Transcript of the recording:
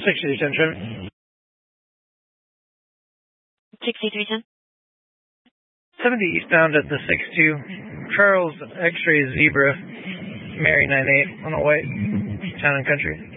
6310 Trim. 6310. 70 eastbound at the 62. Charles X-ray Zebra, Mary 98 on the white, Town and Country.